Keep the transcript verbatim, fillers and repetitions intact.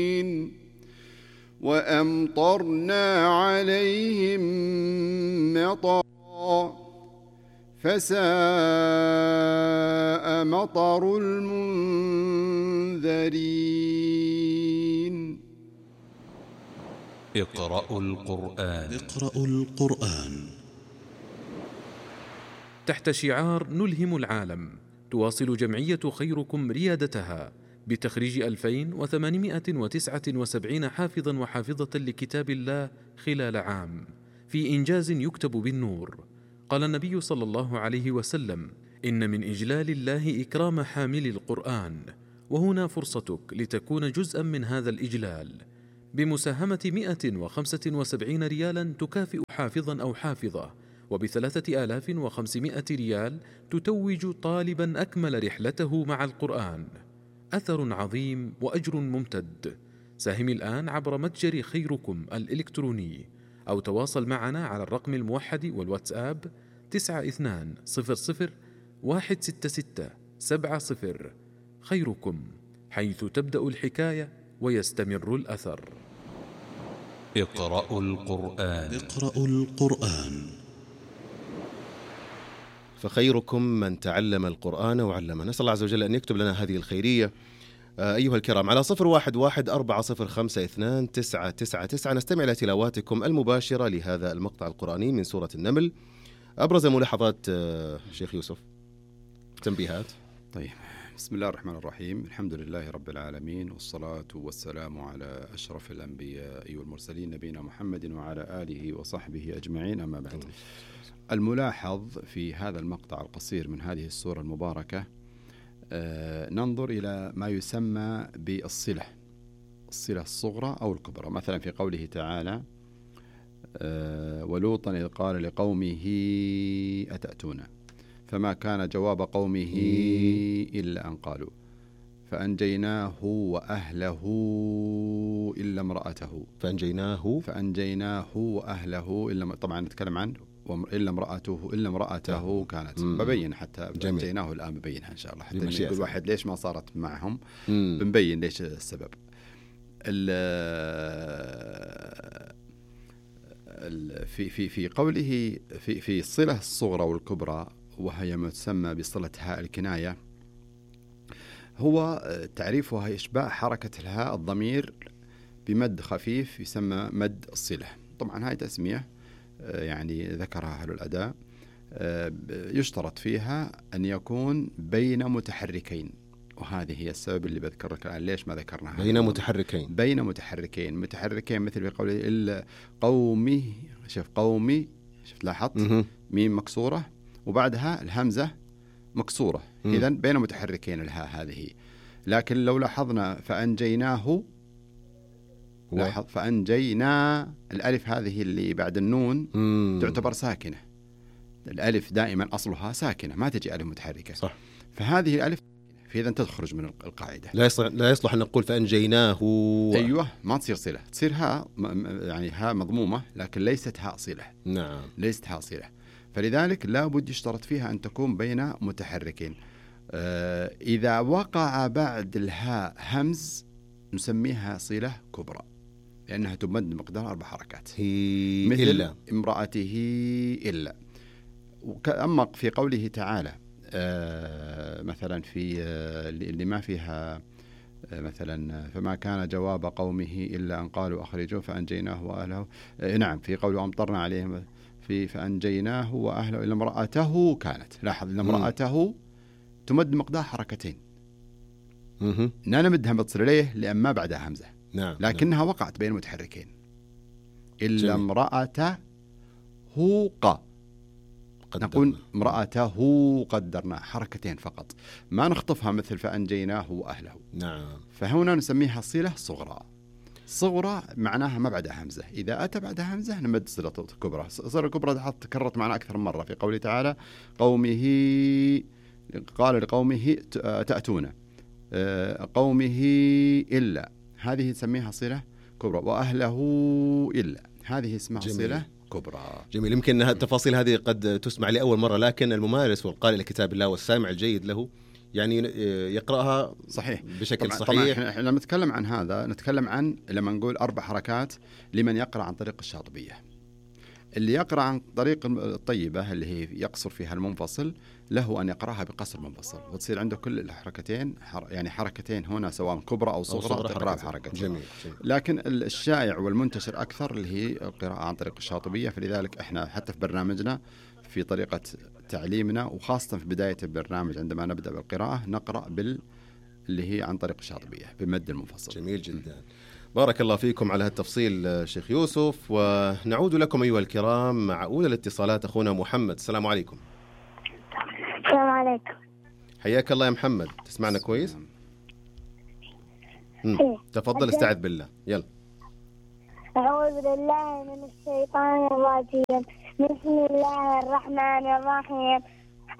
وأمطرنا عليهم مطرا فساء مطر المنذرين. اقرأوا القرآن. اقرأوا القرآن. تحت شعار نلهم العالم، تواصل جمعية خيركم ريادتها بتخريج ألفين وثمانمائة وتسعة وسبعين حافظا وحافظة لكتاب الله خلال عام، في إنجاز يكتب بالنور. قال النبي صلى الله عليه وسلم: إن من إجلال الله إكرام حامل القرآن، وهنا فرصتك لتكون جزءا من هذا الإجلال بمساهمة مئة وخمسة وسبعين ريالا تكافئ حافظا أو حافظة، وبثلاثة آلاف وخمسمائة ريال تتوج طالبا أكمل رحلته مع القرآن. أثر عظيم وأجر ممتد. ساهم الآن عبر متجر خيركم الإلكتروني، أو تواصل معنا على الرقم الموحد والواتساب تسعة اثنان صفر صفر واحد ستة ستة سبعة صفر. خيركم، حيث تبدأ الحكاية ويستمر الأثر. اقرأوا القرآن. اقرأوا القرآن. فخيركم من تعلم القرآن وعلمه. نسأل الله عز وجل أن يكتب لنا هذه الخيرية. أيها الكرام، على صفر واحد واحد أربعة صفر خمسة اثنان تسعة تسعة تسعة نستمع إلى تلاواتكم المباشرة لهذا المقطع القرآني من سورة النمل. أبرز ملاحظات شيخ يوسف، تنبيهات. طيب، بسم الله الرحمن الرحيم. الحمد لله رب العالمين، والصلاة والسلام على أشرف الأنبياء والمرسلين نبينا محمد وعلى آله وصحبه أجمعين، أما بعد. الملاحظ في هذا المقطع القصير من هذه السورة المباركة، آه ننظر إلى ما يسمى بالصلة، الصلة الصغرى أو الكبرى. مثلا في قوله تعالى: آه ولوطا إذ قال لقومه أتأتون، فما كان جواب قومه إلا أن قالوا فأنجيناه وأهله إلا امرأته فأنجيناه فأنجيناه وأهله إلا، طبعا نتكلم عن إلا امرأته إلا امرأته كانت ببين، حتى أنجيناه الآن ببينها إن شاء الله، حتى يقول واحد ليش ما صارت معهم، بنبين ليش السبب. في في في قوله في في الصلة الصغرى والكبرى، وهي ما تسمى بصلة هاء الكناية، هو تعريفها إشباع حركة الهاء الضمير بمد خفيف يسمى مد الصلة. طبعا هاي تسمية يعني ذكرها أهل الأداء، يشترط فيها أن يكون بين متحركين، وهذه هي السبب اللي بذكر لك الآن ليش ما ذكرناها. بين متحركين بين متحركين متحركين مثل في قوله إلا قومي، شوف قومي، شوف لاحظت ميم مكسورة وبعدها الهمزة مكسورة، إذن بين متحركين الهاء هذه. لكن لو لاحظنا فأنجيناه، لاحظ فأنجينا، الألف هذه اللي بعد النون مم. تعتبر ساكنة. الألف دائما أصلها ساكنة، ما تجي ألف متحركة، صح. فهذه الألف في إذن تخرج من القاعدة. لا يصلح لا يصلح أن نقول فأنجيناه. أيوة، ما تصير صلة، تصير هاء، يعني هاء مضمومة لكن ليست هاء صلة. نعم، ليست هاء صلة. فلذلك لا بد يشترط فيها أن تكون بين متحركين. آه إذا وقع بعد الهاء همز نسميها صلة كبرى، لأنها تمد مقدار أربع حركات، هي مثل إلا امرأته إلا. أما في قوله تعالى آه مثلا في آه اللي ما فيها آه مثلا فما كان جواب قومه إلا أن قالوا أخرجوه فأنجيناه وأهله، آه نعم، في قوله أمطرنا عليهم في فأنجيناه وأهله إلا امرأته كانت، لاحظ إن امرأته تمد مقدار حركتين، لا نمدها متصل ليه لأن ما بعدها همزة، نعم، لكنها نعم. وقعت بين متحركين. إلا امرأته ق، نقول امرأته قدرنا حركتين فقط، ما نخطفها مثل فأنجيناه وأهله. نعم. فهنا نسميها صلة صغرى. صغرى معناها ما بعدها همزة، إذا أتى بعدها همزة نمد صلة كبرى. صلة كبرى تكررت معنا أكثر من مرة في قوله تعالى قومه، قال لقومه تأتون، قومه إلا، هذه نسميها صلة كبرى. وأهله إلا، هذه اسمها جميل. صلة كبرى. جميل. يمكن التفاصيل هذه قد تسمع لأول مرة، لكن الممارس والقارئ لكتاب الله والسامع الجيد له يعني يقرأها صحيح بشكل طبعًا صحيح. طبعًا احنا لما نتكلم عن هذا نتكلم عن لما نقول أربع حركات لمن يقرأ عن طريق الشاطبية. اللي يقرأ عن طريق الطيبة اللي هي يقصر فيها المنفصل له أن يقرأها بقصر منفصل وتصير عنده كل الحركتين يعني حركتين هنا سواء كبرى أو صغرى تقرأ بحركتين. جميل. جميل. لكن الشائع والمنتشر أكثر اللي هي القراءة عن طريق الشاطبية، فلذلك إحنا حتى في برنامجنا في طريقة تعليمنا وخاصة في بداية البرنامج عندما نبدأ بالقراءة نقرأ بال اللي هي عن طريق الشاطبية بمد المنفصل. جميل جدا. بارك الله فيكم على هالتفصيل شيخ يوسف. ونعود لكم أيها الكرام مع أولى الاتصالات أخونا محمد. السلام عليكم. السلام عليكم. حياك الله يا محمد، تسمعنا كويس؟ إيه. تفضل استعذ بالله. يلا. أعوذ بالله من الشيطان الرجيم. بسم الله الرحمن الرحيم.